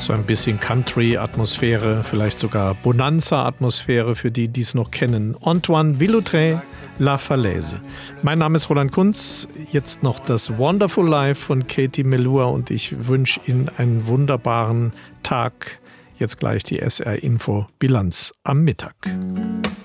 so ein bisschen Country-Atmosphäre, vielleicht sogar Bonanza-Atmosphäre für die, die es noch kennen. Antoine Villautré, La Falaise. Mein Name ist Roland Kunz, jetzt noch das Wonderful Life von Katie Melua und ich wünsche Ihnen einen wunderbaren Tag. Jetzt gleich die SR-Info-Bilanz am Mittag.